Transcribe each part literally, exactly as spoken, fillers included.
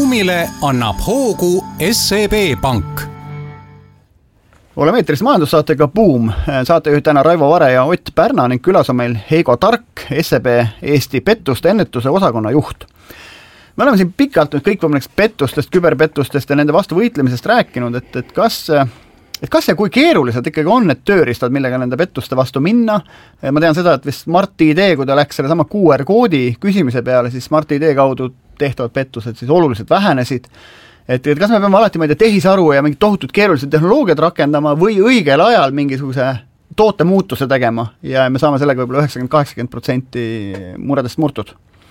buumile annab hoogu S E B Pank. Oleme eetris majandussaatega Buum. Saatejuhid täna Raivo Vare ja Ott Pärna ning külas on meil Heigo Tark, S E B Eesti pettuste ennetuse osakonna juht. Me oleme siin pikalt nüüd kõik võimalik pettustest, küberpettustest ja nende vastu võitlemisest rääkinud, et, et kas... Et kas ja kui keerulised ikkagi on need tööriistad, millega nende pettuste vastu minna? Ma tean seda, et vist Smart I D, kui ta läks selle sama Q R koodi küsimise peale, siis Smart I D kaudu tehtavad pettused siis oluliselt vähenesid. Et, et kas me peame alati mõelda tehisaru ja mingid tohutud keerulised tehnoloogiad rakendama või õigel ajal mingisuguse toote muutuse tegema ja me saame sellega võib-olla üheksakümmend kuni kaheksakümmend protsenti muredest murtud?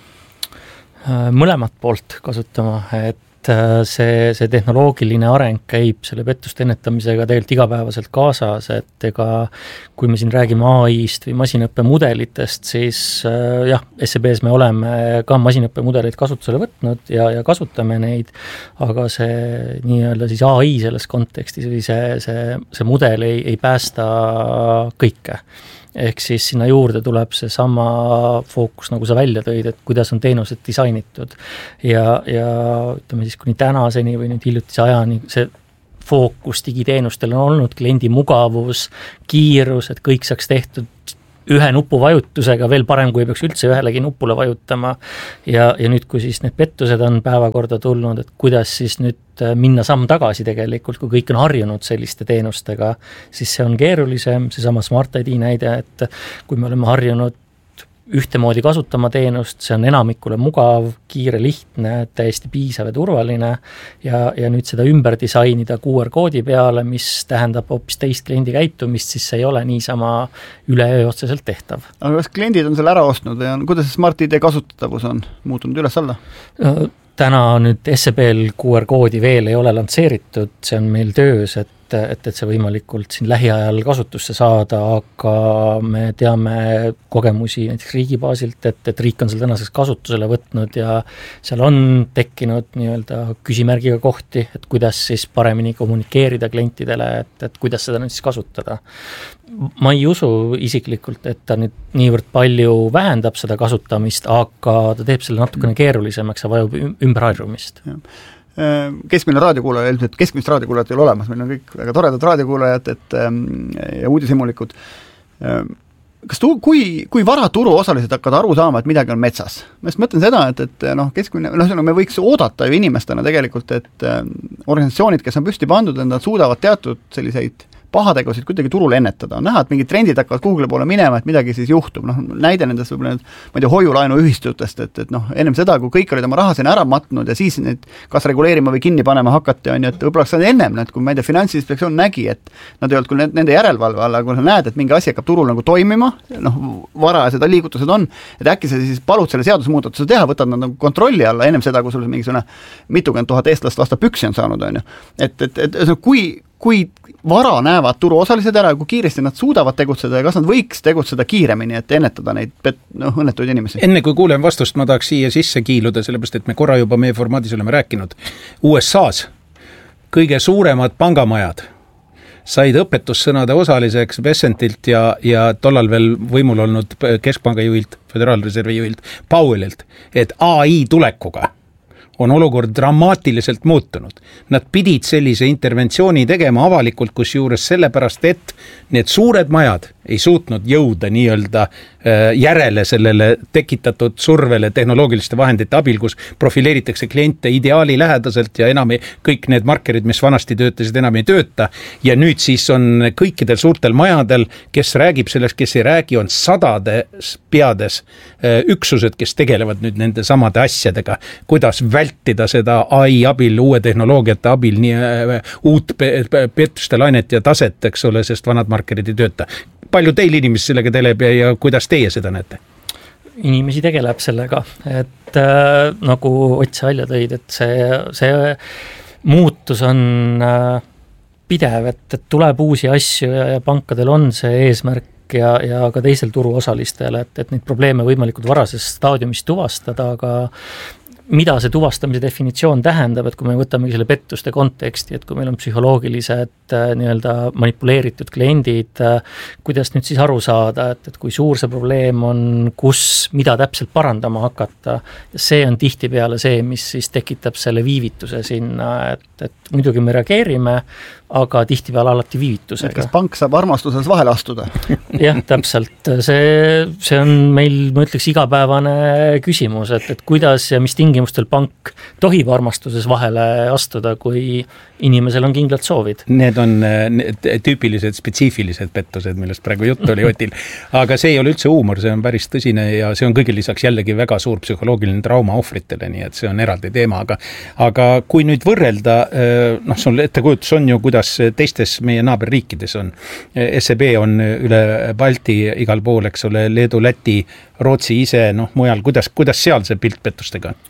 Mõlemat poolt kasutama, et see, see tehnoloogiline areng käib selle pettuste ennetamisega tegelikult igapäevaselt kaasas, et ega kui me siin räägime A I-st või masinõppemudelitest, siis jah, S E B-s me oleme ka masinõppemudeleid kasutusele võtnud ja, ja kasutame neid, aga see nii-öelda siis A I selles kontekstis või see, see, see mudel ei, ei päästa kõike. Ehk siis sinna juurde tuleb see sama fookus, nagu sa välja tõid, et kuidas on teenused disainitud. Ja, ja ütleme siis kuni tänaseni või nüüd hiljutise ajani see fookus digiteenustel on olnud kliendi mugavus, kiirus, et kõik saaks tehtud ühe nupu vajutusega, veel parem, kui ei peaks üldse ühelegi nupule vajutama. Ja, ja nüüd, kui siis need pettused on päevakorda tulnud, et kuidas siis nüüd minna samm tagasi tegelikult, kui kõik on harjunud selliste teenustega, siis see on keerulisem, see sama Smart I D näide, et kui me oleme harjunud ühtemoodi kasutama teenust, see on enamikule mugav, kiire, lihtne, täiesti piisav ja turvaline ja, ja nüüd seda ümber disainida Q R koodi peale, mis tähendab hoopis teist kliendi käitumist, siis see ei ole niisama üleöö otseselt tehtav. Aga kas kliendid on selle ära ostnud või on, kuidas Smart I D kasutatavus on muutunud üles alla? Täna nüüd S E B-l Q R koodi veel ei ole lansseeritud, see on meil töös, et et, et see võimalikult siin lähiajal kasutusse saada, aga me teame kogemusi näiteks riigi baasilt, et, et riik on selle tänaseks kasutusele võtnud ja seal on tekkinud nii-öelda küsimärgiga kohti, et kuidas siis paremini kommunikeerida klientidele, et, et kuidas seda nüüd siis kasutada. Ma ei usu isiklikult, et ta nüüd niivõrd palju vähendab seda kasutamist, aga ta teeb selle natukene keerulisemaks ja vajub ümberharjumist. Keskmine raadiokuulaja, ilmselt keskmist raadiokuulajat ei ole olemas, meil on kõik väga toredad raadiokuulajad et, ja uudishimulikud. Kas tu, kui, kui vara turu osalised hakkavad aru saama, et midagi on metsas? Ma just mõtlen seda, et, et noh, keskmine, noh, me võiks oodata ju inimestena tegelikult, et organisatsioonid, kes on püsti pandud, nad suudavad teatud selliseid pahategusid kuidagi turul ennetada. On näha, et mingid trendid hakkavad Google poole minema, et midagi siis juhtub. Noh, näide nendest võib-olla need, ma ei tea, hoiulaenu ühistutest, et, et noh, ennem seda, kui kõik olid oma raha sinna ära matnud ja siis neid kas reguleerima või kinni panema hakati, on ju, et võib-olla see ennem, et kui ma ei tea, Finantsinspektsioon nägi, et nad ei olnud küll nende järelevalve alla, kui sa näed, et mingi asi hakkab turul nagu toimima, noh, varajased liigutused on, et äkki sa siis palud selle seadusmuudatuse teha, võtad nad nagu kontrolli alla ennem seda, kui sul mingisugune mitukümmend tuhat eestlast vastu püksi on saanud, on ju. Et, et, et, et kui kui vara näevad turu osalised ära, kui kiiresti nad suudavad tegutseda ja kas nad võiks tegutseda kiiremini, et ennetada neid pet, no, õnnetuid inimesi? Enne kui kuulen vastust, ma tahaks siia sisse kiiluda, sellepärast, et me korra juba meie formaadis oleme rääkinud. U S A-s kõige suuremad pangamajad said õpetussõnade osaliseks Bessentilt ja, ja tollal veel võimul olnud keskpanga juhilt, Föderaalreservi juhilt Powellilt, et A I tulekuga on olukord dramaatiliselt muutunud. Nad pidid sellise interventsiooni tegema avalikult, kus juures sellepärast, et need suured majad ei suutnud jõuda nii-öelda järele sellele tekitatud survele tehnoloogiliste vahendite abil, kus profileeritakse kliente ideaali lähedaselt ja enam ei, kõik need markerid, mis vanasti töötasid, enam ei tööta. Ja nüüd siis on kõikidel suurtel majadel, kes räägib sellest, kes ei räägi, on sadade peades üksused, kes tegelevad nüüd nende samade asjadega, kuidas vältida seda A I abil, uue tehnoloogiate abil, nii uut pettuste lainet ja taset, eks ole, sest vanad markerid ei tööta. Palju teil inimesi sellega teleb ja, ja kuidas teie seda näete? Inimesi tegeleb sellega, et äh, nagu Ott välja tõid, et see, see muutus on äh, pidev, et, et tuleb uusi asju ja, ja pankadel on see eesmärk ja, ja ka teisel turu osalistel, et, et neid probleeme võimalikult varases staadiumis tuvastada, aga mida see tuvastamise definitsioon tähendab, et kui me võtamegi selle pettuste konteksti, et kui meil on psühholoogilised nii-öelda manipuleeritud kliendid, kuidas nüüd siis aru saada, et, et kui suur see probleem on, kus, mida täpselt parandama hakata, ja see on tihtipeale see, mis siis tekitab selle viivituse sinna, et, et muidugi me reageerime, aga tihtipeale alati viivitusega. Et kas pank saab armastuses vahele astuda? Jah, täpselt. See, see on meil, ma ütleks, igapäevane küsimus, et, et kuidas ja mis tingimustel pank tohib armastuses vahele astuda, kui inimesel on kindlad soovid. Need on need tüüpilised spetsiifilised pettused, millest praegu juttu oli Otil. Aga see ei ole üldse huumor, see on päris tõsine ja see on kõigil lisaks jällegi väga suur psühholoogiline trauma ohvritele, nii et see on eraldi teema. Aga, aga kui nüüd võrrelda, noh, sul ettekujutus on ju, kuidas teistes meie naaberriikides on. S E B on üle Balti igal pool, eks ole, Leedu, Läti, Rootsi ise, noh, mujal, kuidas, kuidas seal see pilt pettustega on?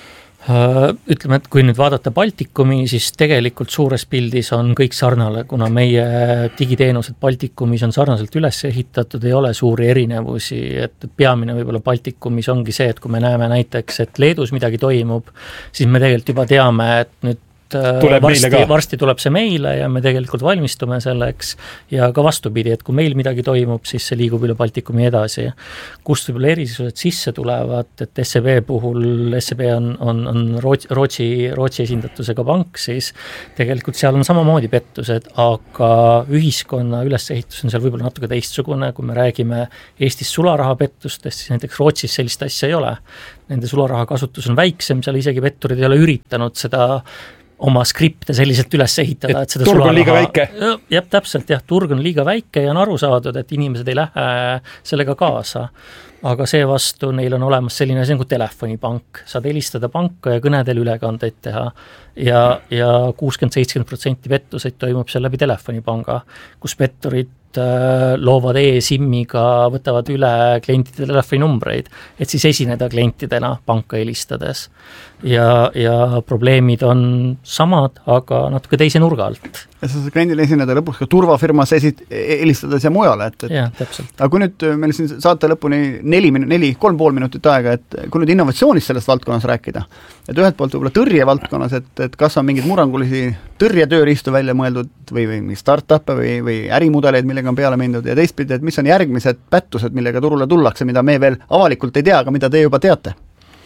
Ütleme, et kui nüüd vaadata Baltikumi, siis tegelikult suures pildis on kõik sarnale, kuna meie digiteenused Baltikumis on sarnaselt üles ehitatud, ei ole suuri erinevusi, et peamine võib-olla Baltikumis ongi see, et kui me näeme näiteks, et Leedus midagi toimub, siis me tegelikult juba teame, et nüüd varsti, varsti tuleb see meile ja me tegelikult valmistume selleks ja ka vastupidi, et kui meil midagi toimub, siis see liigub üle Baltikumi edasi. Kust võib-olla erisused sisse tulevad, et S E B puhul, S E B on, on, on Rootsi, Rootsi esindatusega pank, siis tegelikult seal on samamoodi pettused, aga ühiskonna ülesehitus on seal võib-olla natuke teistsugune, kui me räägime Eestis sularahapettustest, siis näiteks Rootsis sellist asja ei ole. Nende sularaha kasutus on väiksem, seal isegi petturid ei ole üritanud seda oma skripte selliselt üles ehitada, et, et seda turg sularaha, on liiga väike. Jah, täpselt, jah, turg on liiga väike ja on aru saadud, et inimesed ei lähe sellega kaasa. Aga seevastu neil on olemas selline asi nagu telefonipank. Saad helistada panka ja kõnedel ülekandeid teha. Ja, ja kuuskümmend seitsekümmend protsenti pettuseid toimub seal läbi telefonipanga, kus petturid loovad e-SIM-iga, võtavad üle klientide telefoninumbreid, et siis esineda klientidena panka helistades. Ja, ja probleemid on samad, aga natuke teise nurga alt. Ja sa kliendile esineda lõpuks ka turvafirmas esit- helistades ja mujale. Et, et, ja, täpselt. Aga kui nüüd meil siin saate lõpuni neli, neli, kolm pool minutit aega, et kui nüüd innovatsioonist sellest valdkonnas rääkida, et ühelt poolt võib-olla tõrje valdkonnas, et, et kas on mingid murrangulisi tõrjetööriistu välja mõeldud või, või start-up'e või, või ärimudeleid, millega on peale mindud ja teistpidi, et mis on järgmised pättused, millega turule tullakse, mida me veel avalikult ei tea, aga mida te juba teate?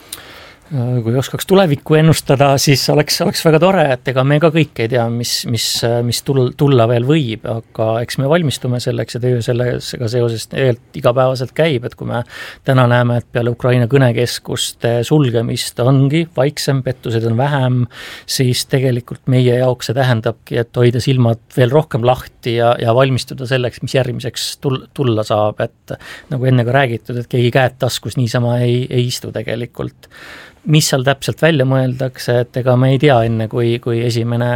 Kui oskaks tulevikku ennustada, siis oleks, oleks väga tore, et ega me ka kõik ei tea, mis, mis, mis tulla veel võib, aga eks me valmistume selleks ja töö sellega seoses igapäevaselt käib, et kui me täna näeme, et peale Ukraina kõnekeskuste sulgemist ongi vaiksem, pettused on vähem, siis tegelikult meie jaoks see tähendabki, et hoida silmad veel rohkem lahti ja, ja valmistuda selleks, mis järgmiseks tulla saab, et nagu enne ka räägitud, et keegi käed taskus niisama ei, ei istu tegelikult. Mis seal täpselt välja mõeldakse, et ega me ei tea enne, kui, kui esimene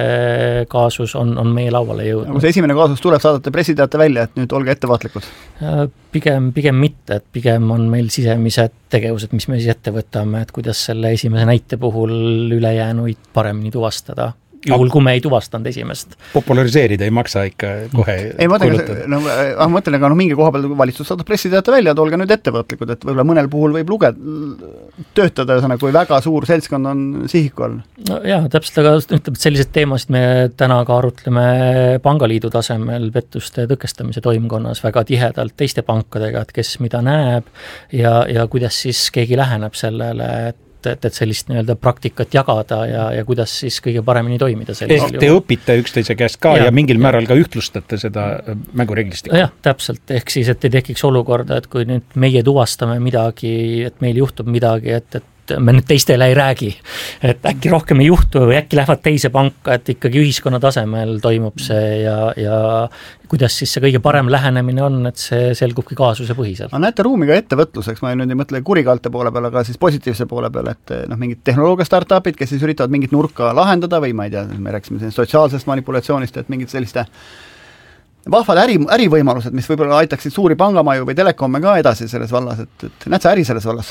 kaasus on, on meie lauale jõudnud. Kui see esimene kaasus tuleb, saadate pressiteate välja, et nüüd olge ettevaatlikud? Pigem, pigem mitte, et pigem on meil sisemised tegevused, mis me siis ette võtame, et kuidas selle esimese näite puhul ülejäänuid paremini tuvastada. Juhul, kui me ei tuvastanud esimest. Populariseerida ei maksa ikka kohe ei, ma mõtlen, no, ah, mõtlen, aga no mingi koha peal valitsus saadab pressiteate välja, et olge nüüd ettevõtlikud, et võib-olla mõnel puhul võib lugeda, töötada, kui väga suur seltskond on sihiku all. No, jah, täpselt, aga ütleme, et sellised teemasid me täna ka arutleme pangaliidu tasemel pettuste tõkestamise toimkonnas väga tihedalt teiste pankadega, et kes mida näeb ja, ja kuidas siis keegi läheneb sellele, et et, et sellist nii-öelda praktikat jagada ja, ja kuidas siis kõige paremini toimida. Ehk te õpite üksteise käest ka ja, ja mingil määral ka ühtlustate seda mängureeglistikku. Jah, täpselt, ehk siis, et ei tekiks olukorda, et kui nüüd meie tuvastame midagi, et meil juhtub midagi, et, et me nüüd teistele ei räägi, et äkki rohkem ei juhtu või äkki lähevad teise panka, et ikkagi ühiskonna tasemel toimub see ja, ja kuidas siis see kõige parem lähenemine on, et see selgubki kaasuse põhiselt. Aga näete ruumi ka ettevõtluseks, ma nüüd ei mõtle kurikalte poole peal, aga siis positiivse poole peal, et noh, mingid tehnoloogia startupid, kes siis üritavad mingit nurka lahendada või ma ei tea, me rääksime sotsiaalsest manipulatsioonist, et mingid selliste vahvad äri, ärivõimalused, mis võib-olla aitaksid suuri pangamaju või telekomme ka edasi selles vallas, et, et näed sa äri selles vallas?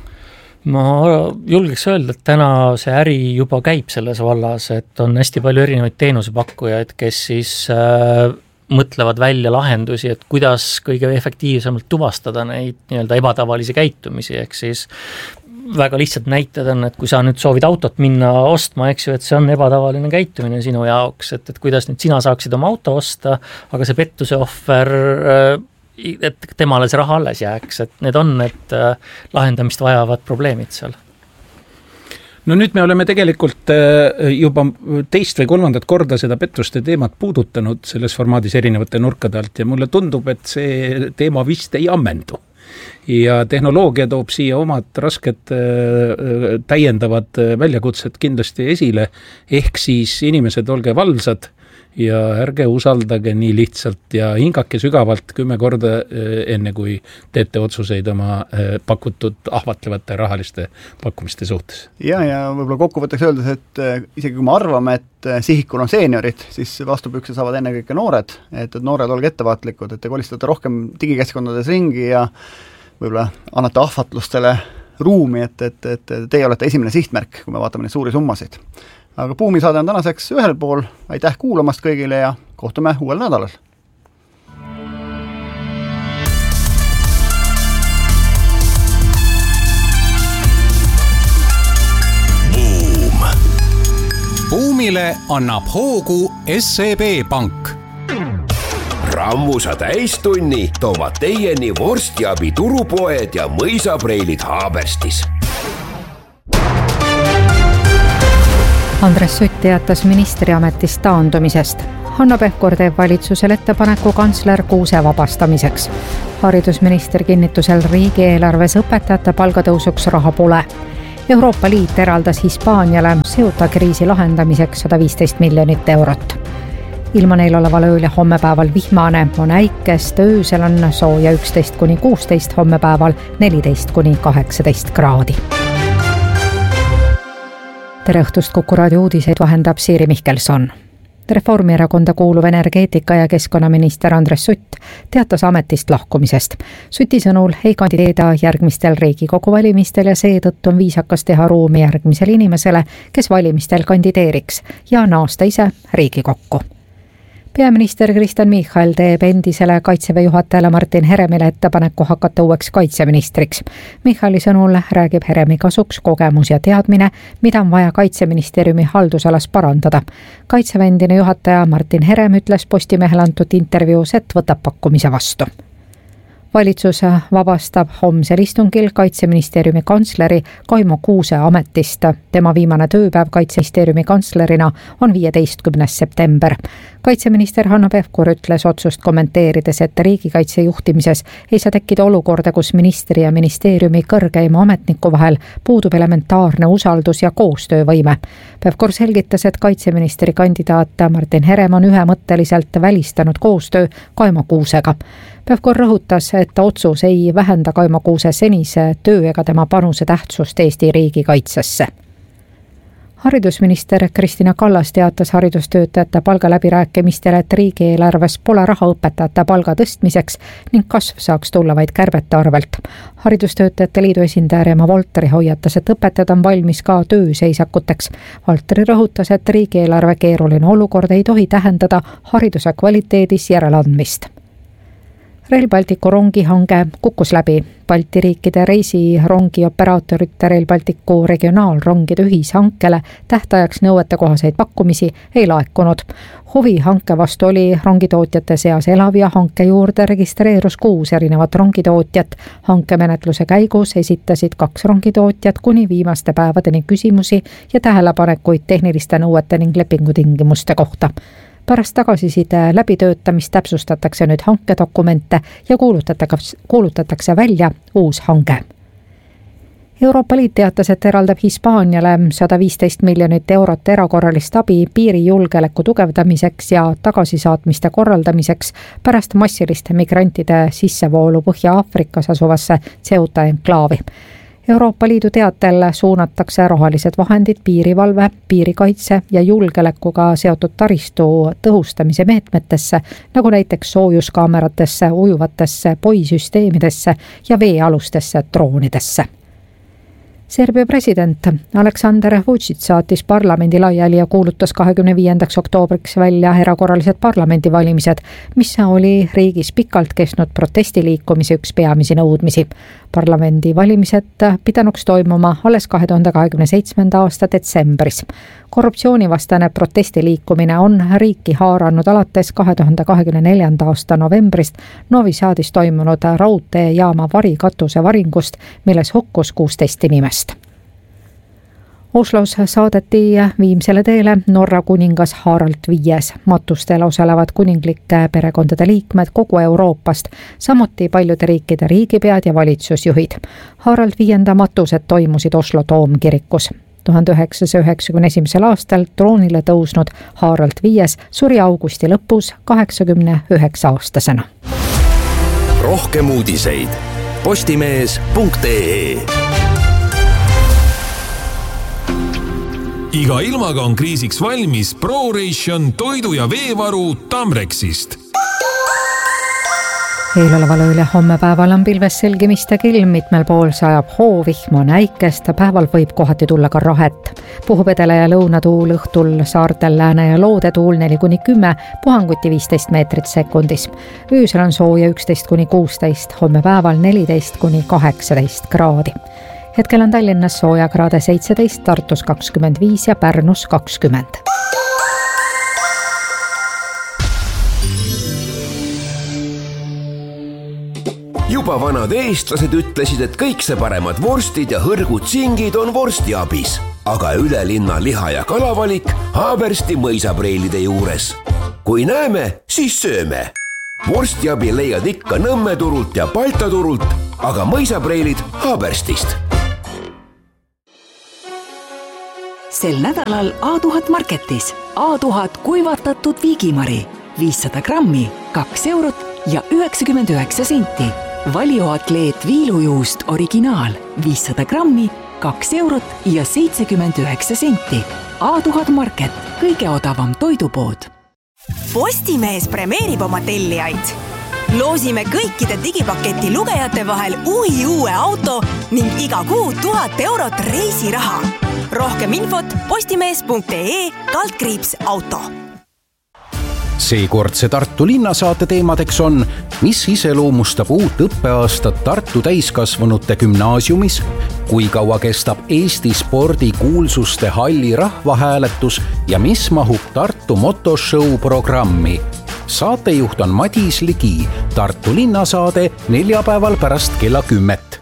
Ma julgeks öelda, et täna see äri juba käib selles vallas, et on hästi palju erinevaid teenusepakkujaid, kes siis äh, mõtlevad välja lahendusi, et kuidas kõige efektiivsemalt tuvastada neid nii-öelda ebatavalisi käitumisi, ehk siis väga lihtsalt näited on, et kui sa nüüd soovid autot minna ostma, eks ju, et see on ebatavaline käitumine sinu jaoks, et, et kuidas nüüd sina saaksid oma auto osta, aga see pettuse ohver, et temale see raha alles jääks, et need on need lahendamist vajavad probleemid seal. No nüüd me oleme tegelikult juba teist või kolmandat korda seda pettuste teemat puudutanud selles formaadis erinevate nurkade alt ja mulle tundub, et see teema vist ei ammendu. Ja tehnoloogia toob siia omad rasked täiendavad väljakutsed kindlasti esile, ehk siis inimesed olge valvsad ja ärge usaldage nii lihtsalt ja hingake sügavalt kümme korda enne, kui teete otsuseid oma pakutud ahvatlevate rahaliste pakkumiste suhtes. Ja, ja võib-olla kokkuvõtteks öeldes, et isegi kui me arvame, et sihikul on seeniorid, siis vastupükse saavad ennekõike noored, et, et noored olge ettevaatlikud, et te kolistate rohkem digikeskkondades ringi ja võib-olla annate ahvatlustele ruumi, et, et, et teie olete esimene sihtmärk, kui me vaatame neid suuri summasid. Aga Buumi saade on tänaseks ühel pool, aitäh kuulamast kõigile ja kohtume uuel nädalal. Buum. Buumile annab hoogu S E B Pank. Rammusa täistunni toovad teieni vorstiabi turupoed ja mõisapreilid Haaberstis. Andres Sutt teatas ministriametist taandumisest. Hanno Pevkur teeb valitsusele ettepaneku kantsler Kuuse vabastamiseks. Haridusminister kinnitusel riigieelarves õpetajate palgatõusuks raha pole. Euroopa Liit eraldas Hispaaniale Ceuta kriisi lahendamiseks sada viisteist miljonit eurot. Ilma neil oleval ööl ja hommepäeval vihmane on äikest, öösel on sooja üksteist kuni kuusteist, hommepäeval neliteist kuni kaheksateist kraadi. Tere õhtust, Kuku raadio uudiseid vahendab Siiri Mihkelson. Reformierakonda kuuluv energeetika- ja keskkonnaminister Andres Sutt teatas ametist lahkumisest. Suti sõnul ei kandideeda järgmistel Riigikogu valimistel ja seetõttu on viisakas teha ruumi järgmisele inimesele, kes valimistel kandideeriks ja naasta ise Riigikokku. Peaminister Kristen Michal teeb endisele kaitseväe juhatajale Martin Heremile ettepaneku hakata uueks kaitseministriks. Michali sõnul räägib Heremi kasuks kogemus ja teadmine, mida on vaja kaitseministeeriumi haldusalas parandada. Kaitseväe endine juhataja Martin Herem ütles Postimehele antud intervjuus, et võtab pakkumise vastu. Valitsus vabastab homsel istungil kaitseministeeriumi kantsleri Kaimo Kuuse ametist. Tema viimane tööpäev kaitseministeeriumi kantslerina on viieteistkümnes september. Kaitseminister Hanno Pevkur ütles otsust kommenteerides, et riigikaitse juhtimises ei saa tekkida olukorda, kus ministri ja ministeeriumi kõrgeima ametniku vahel puudub elementaarne usaldus ja koostöövõime. Pevkur selgitas, et kaitseministri kandidaat Martin Herem on ühemõtteliselt välistanud koostöö Kaimo Kuusega. Pevkur rõhutas, et otsus ei vähenda Kaimo Kuuse senise töö ega tema panuse tähtsust Eesti riigikaitsesse. Haridusminister Kristina Kallas teatas haridustöötajate palgaläbirääkimistele, et riigieelarves pole raha õpetajate palga tõstmiseks ning kasv saaks tulla vaid kärbete arvelt. Haridustöötajate liidu esindaja Reemo Volteri hoiatas, et õpetajad on valmis ka tööseisakuteks. Volteri rõhutas, et riigieelarve keeruline olukord ei tohi tähendada hariduse kvaliteedis järeleandmist. Rail Balticu rongihange kukkus läbi. Balti riikide reisirongi operaatorite Rail Balticu regionaalrongide ühishankele tähtajaks nõuetekohaseid pakkumisi ei laekunud. Huvi hanke vastu oli rongitootjate seas elav ja hanke juurde registreerus kuus erinevat rongitootjat. Hankemenetluse käigus esitasid kaks rongitootjat kuni viimaste päevadeni küsimusi ja tähelepanekuid tehniliste nõuete ning lepingutingimuste kohta. Pärast tagasiside läbitöötamist täpsustatakse nüüd hankedokumente ja kuulutatakse, kuulutatakse välja uus hange. Euroopa Liit teatas, et eraldab Hispaaniale sada viisteist miljonit eurot erakorralist abi piirijulgeoleku tugevdamiseks ja tagasisaatmiste korraldamiseks pärast massiliste migrantide sissevoolu Põhja-Aafrikas asuvasse Ceuta enklaavi. Euroopa Liidu teatel suunatakse rahalised vahendid piirivalve, piirikaitse ja julgeolekuga seotud taristu tõhustamise meetmetesse, nagu näiteks soojuskaameratesse, ujuvatesse poisüsteemidesse ja veealustesse droonidesse. Serbia president Aleksandar Vučić saatis parlamendi laiali ja kuulutas kahekümne viiendaks oktoobriks välja erakorralised parlamendivalimised, mis oli riigis pikalt kestnud protestiliikumise üks peamisi nõudmisi. Parlamendivalimised pidanuks toimuma alles kahe tuhande kahekümne seitsmenda aasta detsembris. Korruptsioonivastane protestiliikumine on riiki haaranud alates kahe tuhande kahekümne neljanda aasta novembrist Novi Sadis toimunud raudteejaama varikatuse varingust, milles hukkus kuusteist inimest. Oslos saadeti viimsele teele Norra kuningas Harald viies. Matustel osalevad kuninglike perekondade liikmed kogu Euroopast, samuti paljude riikide riigipead ja valitsusjuhid. Harald viienda matused toimusid Oslo Toomkirikus. tuhande üheksasaja üheksakümne esimesel aastal troonile tõusnud Harald viies suri augusti lõpus kaheksakümne üheksa aastasena. Rohkem uudiseid postimees punkt ee. Iga ilmaga on kriisiks valmis ProRation toidu- ja veevaru Tamrexist. Eeloleval ööl ja homme päeval on pilves selgimist ja kilm, mitmel pool sajab hoo, vihma näikest, päeval võib kohati tulla ka rahet. Puhub edele ja lõunatuul, õhtul saartel lääne ja loode tuul neli kuni kümme, puhanguti viisteist meetrit sekundis. Öösel on sooja üksteist kuni kuusteist, homme päeval neliteist kuni kaheksateist kraadi. Hetkel on Tallinnas sooja kraade seitseteist, Tartus kakskümmend viis ja Pärnus kakskümmend. Juba vanad eestlased ütlesid, et kõik see paremad vorstid ja hõrgud singid on vorstiabis, aga ülelinna liha- ja kalavalik Haabersti mõisapreilide juures. Kui näeme, siis sööme. Vorstiabi leiad ikka Nõmme turult ja Balta turult, aga mõisapreilid Haaberstist. Sel nädalal A tuhat marketis A tuhat kuivatatud viigimari viissada grammi, kaks eurot ja üheksakümmend üheksa senti. Valioatleet viilujuust originaal viissada grammi, kaks eurot ja seitsekümmend üheksa senti. A tuhat market, kõige odavam toidupood. Postimees premeerib oma tellijaid. Loosime kõikide digipaketi lugejate vahel uhi uue auto ning iga kuu tuhat eurot reisiraha. Rohkem infot postimees punkt ee kaldkriips auto. Seekordse Tartu linnasaate teemadeks on, mis iseloomustab uut õppeaastat Tartu täiskasvanute gümnaasiumis, kui kaua kestab Eesti spordi kuulsuste halli rahvahääletus ja mis mahub Tartu motoshow programmi. Saatejuht on Madis Ligi, Tartu linnasaade neljapäeval pärast kella kümmet.